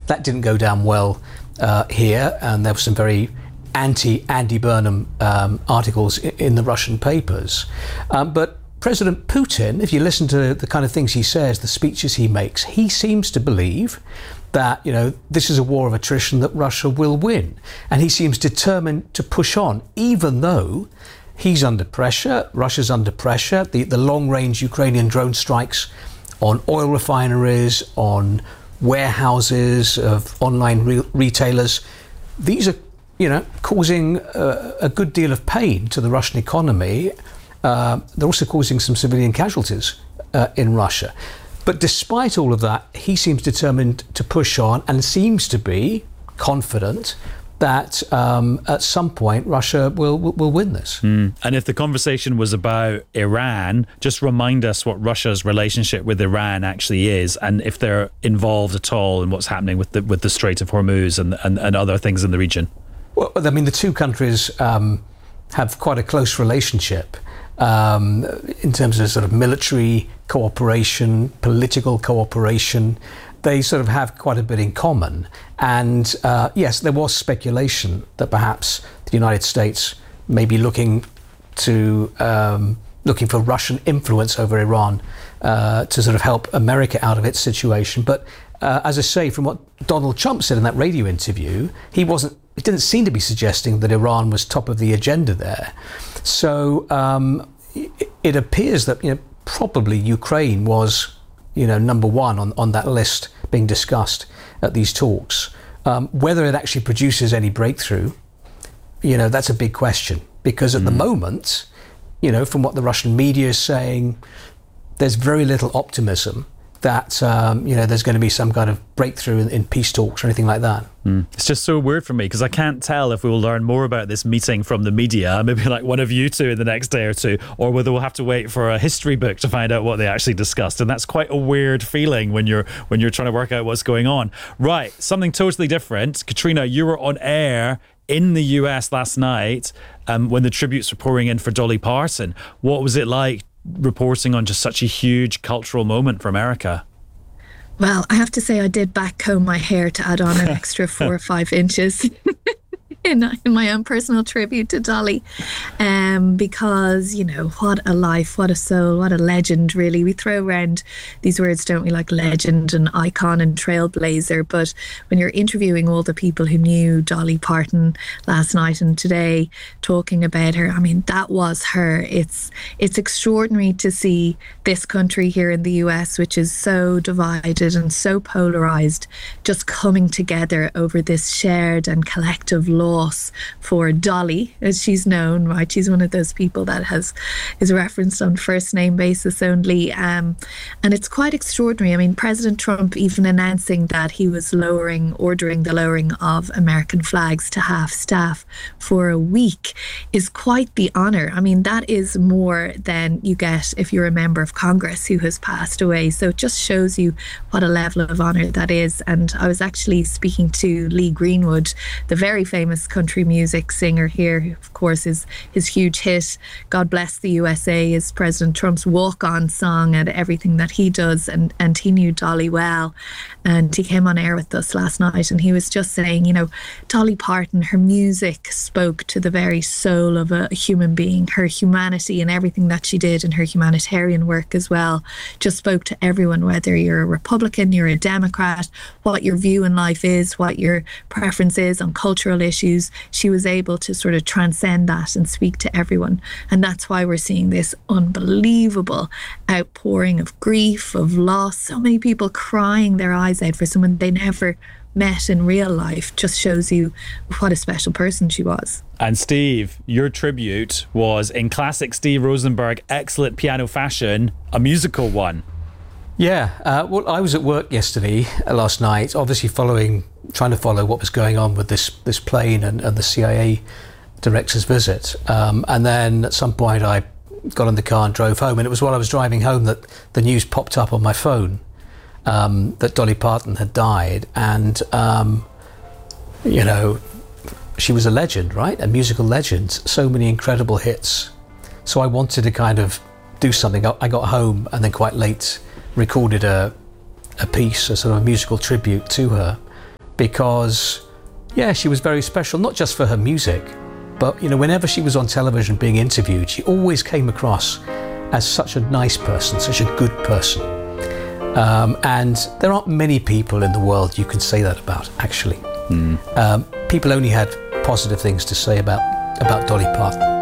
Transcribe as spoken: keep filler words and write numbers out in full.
that didn't go down well uh, here, and there were some very anti-Andy Burnham um, articles in, in the Russian papers. Um, but President Putin, if you listen to the kind of things he says, the speeches he makes, he seems to believe that, you know, this is a war of attrition that Russia will win. And he seems determined to push on, even though he's under pressure, Russia's under pressure. The, the long-range Ukrainian drone strikes on oil refineries, on warehouses of online re- retailers, these are, you know, causing a, a good deal of pain to the Russian economy. Uh, they're also causing some civilian casualties uh, in Russia. But despite all of that, he seems determined to push on and seems to be confident that um, at some point Russia will will, will win this. Mm. And if the conversation was about Iran, just remind us what Russia's relationship with Iran actually is, and if they're involved at all in what's happening with the with the Strait of Hormuz and and, and other things in the region. Well, I mean, the two countries um, have quite a close relationship. Um, in terms of sort of military cooperation, political cooperation, they sort of have quite a bit in common. And uh, yes, there was speculation that perhaps the United States may be looking to um, looking for Russian influence over Iran uh, to sort of help America out of its situation. But uh, as I say, from what Donald Trump said in that radio interview, he wasn't. It didn't seem to be suggesting that Iran was top of the agenda there. So um, it, it appears that, you know, probably Ukraine was, you know, number one on, on that list being discussed at these talks. Um, whether it actually produces any breakthrough, you know, that's a big question. Because at mm. the moment, you know, from what the Russian media is saying, there's very little optimism that, um, you know, there's going to be some kind of breakthrough in, in peace talks or anything like that. Mm. It's just so weird for me because I can't tell if we will learn more about this meeting from the media, maybe like one of you two in the next day or two, or whether we'll have to wait for a history book to find out what they actually discussed. And that's quite a weird feeling when you're when you're trying to work out what's going on. Right, something totally different. Katrina, you were on air in the U S last night um, when the tributes were pouring in for Dolly Parton. What was it like reporting on just such a huge cultural moment for America? Well, I have to say I did backcomb my hair to add on an extra four or five inches in, in my own personal tribute to Dolly, um, because, you know, what a life, what a soul, what a legend, really. We throw around these words, don't we, like legend and icon and trailblazer, but when you're interviewing all the people who knew Dolly Parton last night and today, talking about her, I mean, that was her. It's it's extraordinary to see this country here in the U S, which is so divided and so polarized, just coming together over this shared and collective loss for Dolly, as she's known, right? She's one of those people that has is referenced on first name basis only, um, and it's quite extraordinary. I mean, President Trump even announcing that he was lowering, ordering the lowering of American flags to half staff for a week is quite the honor. I mean, that is more than you get if you're a member of Congress who has passed away. So it just shows you what a level of honor that is. And I was actually speaking to Lee Greenwood, the very famous country music singer here, who of course is his huge hit God Bless the U S A is President Trump's walk-on song and everything that he does, and and he knew Dolly well, and he came on air with us last night and he was just saying, you know, Dolly Parton, her music spoke to the very soul of a human being. Her humanity and everything that she did and her humanitarian work as well just spoke to everyone, whether you're a Republican, you're a Democrat, what your view in life is, what your preference is on cultural issues. She was able to sort of transcend that and speak to everyone. And that's why we're seeing this unbelievable outpouring of grief, of loss. So many people crying their eyes out for someone they never met in real life. Just shows you what a special person she was. And Steve, your tribute was, in classic Steve Rosenberg excellent piano fashion, a musical one. Yeah, uh, well, I was at work yesterday, uh, last night, obviously following, trying to follow what was going on with this this plane and, and the C I A director's visit. Um, and then at some point I got in the car and drove home, and it was while I was driving home that the news popped up on my phone um, that Dolly Parton had died. And, um, you know, she was a legend, right? A musical legend, so many incredible hits. So I wanted to kind of do something. I got home and then quite late recorded a a piece, a sort of a musical tribute to her. because, yeah, she was very special, not just for her music, but, you know, whenever she was on television being interviewed, she always came across as such a nice person, such a good person. Um, and there aren't many people in the world you can say that about, actually. Mm. Um, people only had positive things to say about, about Dolly Parton.